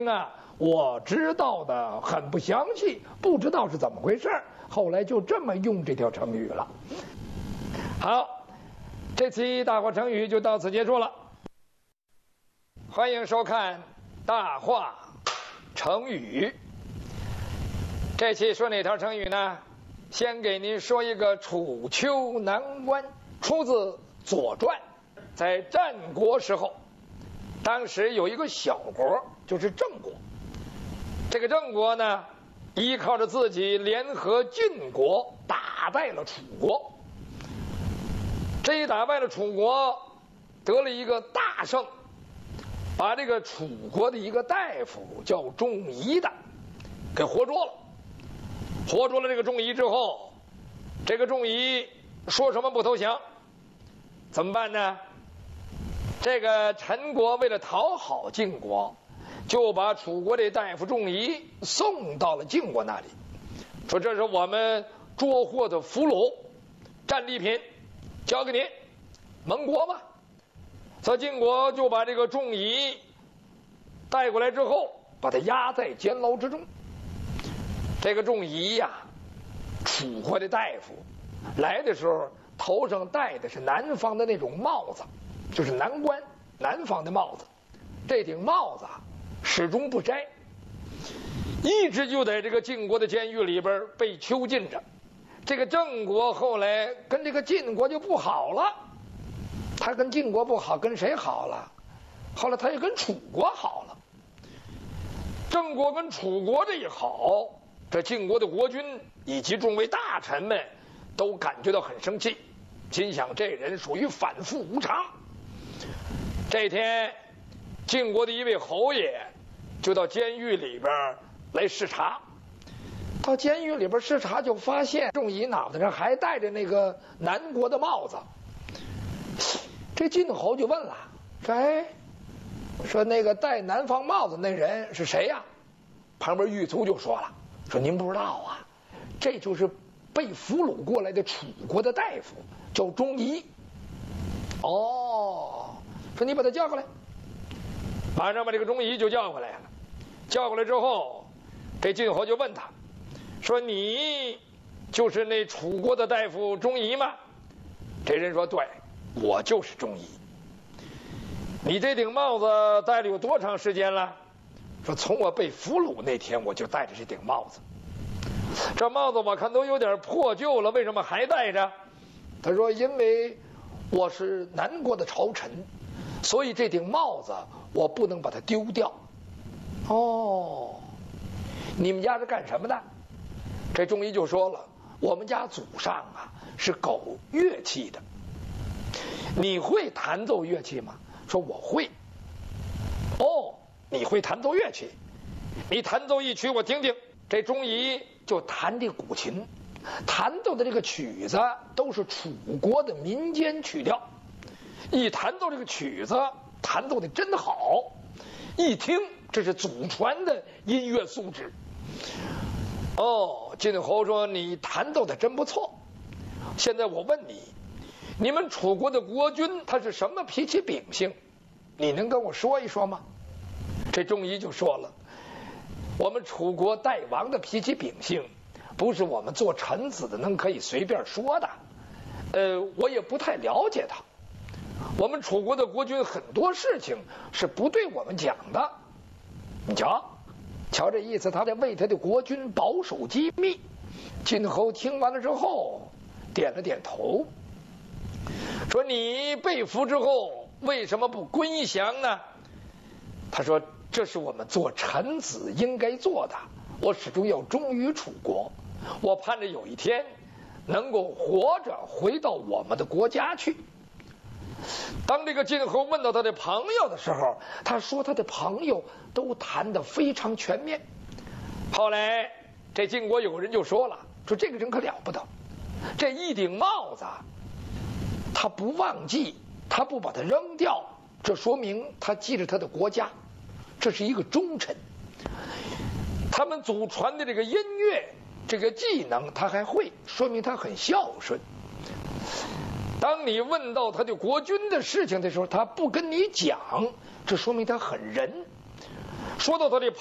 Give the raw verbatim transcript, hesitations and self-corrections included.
啊，我知道的很不详细，不知道是怎么回事，后来就这么用这条成语了。好，这期大话成语就到此结束了。欢迎收看大话成语。这期说哪条成语呢？先给您说一个楚丘南关，出自《左传》。在战国时候，当时有一个小国，就是郑国。这个郑国呢，依靠着自己联合晋国，打败了楚国。这一打败了楚国，得了一个大胜，把这个楚国的一个大夫叫仲夷的给活捉了。活捉了这个仲夷之后，这个仲夷说什么不投降？怎么办呢？这个陈国为了讨好晋国，就把楚国这大夫仲夷送到了晋国那里，说这是我们捉获的俘虏战利品，交给您，盟国吧。所以晋国就把这个仲夷带过来之后，把他押在监牢之中。这个仲夷呀，楚国的大夫来的时候，头上戴的是南方的那种帽子，就是南关南方的帽子。这顶帽子始终不摘，一直就在这个晋国的监狱里边被囚禁着。这个郑国后来跟这个晋国就不好了，他跟晋国不好，跟谁好了？后来他也跟楚国好了。郑国跟楚国这一好，这晋国的国君以及众位大臣们都感觉到很生气，心想这人属于反复无常。这天，晋国的一位侯爷就到监狱里边来视察。到监狱里边视察，就发现仲夷脑袋上还戴着那个南国的帽子。这晋侯就问了，说哎，说那个戴南方帽子那人是谁呀？旁边狱卒就说了，说您不知道啊，这就是被俘虏过来的楚国的大夫，叫仲夷。哦，说你把他叫过来。马上把这个仲夷就叫过来了。叫过来之后，这晋侯就问他，说你就是那楚国的大夫仲夷吗？这人说，对，我就是仲夷。你这顶帽子戴了有多长时间了？说从我被俘虏那天我就戴着这顶帽子。这帽子我看都有点破旧了，为什么还戴着？他说因为我是南国的朝臣，所以这顶帽子我不能把它丢掉。哦，你们家是干什么的？这仲夷就说了，我们家祖上啊是搞乐器的。你会弹奏乐器吗？说我会。哦，你会弹奏乐器，你弹奏一曲我听听。这仲夷就弹这古琴，弹奏的这个曲子都是楚国的民间曲调。一弹奏这个曲子，弹奏的真好，一听这是祖传的音乐素质。哦，晋侯说你弹奏的真不错。现在我问你，你们楚国的国君他是什么脾气秉性？你能跟我说一说吗？这仲夷就说了，我们楚国大王的脾气秉性，不是我们做臣子的能可以随便说的。呃，我也不太了解他。我们楚国的国君很多事情是不对我们讲的。你瞧，瞧这意思，他在为他的国君保守机密。晋侯听完了之后，点了点头，说你被俘之后为什么不归降呢？他说这是我们做臣子应该做的，我始终要忠于楚国，我盼着有一天能够活着回到我们的国家去。当这个晋侯问到他的朋友的时候，他说他的朋友都谈得非常全面。后来这晋国有人就说了，说这个人可了不得，这一顶帽子他不忘记，他不把它扔掉，这说明他记着他的国家，这是一个忠臣。他们祖传的这个音乐这个技能他还会，说明他很孝顺。当你问到他的国君的事情的时候，他不跟你讲，这说明他很仁。 说到他的